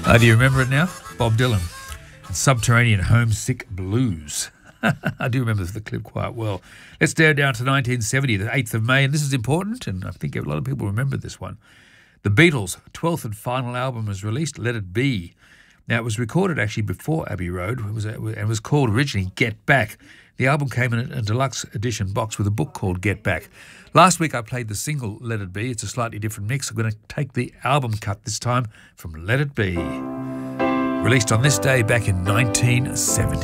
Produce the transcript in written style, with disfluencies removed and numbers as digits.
Do you remember it now? Bob Dylan and Subterranean Homesick Blues. I do remember the clip quite well. Let's dare down to 1970, the 8th of May, and this is important, and I think a lot of people remember this one. The Beatles' 12th and final album was released, Let It Be. Now, it was recorded actually before Abbey Road and was called originally Get Back. The album came in a deluxe edition box with a book called Get Back. Last week I played the single Let It Be. It's a slightly different mix. I'm going to take the album cut this time from Let It Be. Released on this day back in 1970.